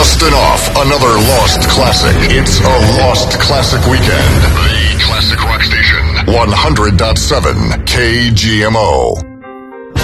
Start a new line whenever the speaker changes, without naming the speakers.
Dusting off another lost classic. It's a lost classic weekend. The Classic Rock Station. 100.7 KGMO.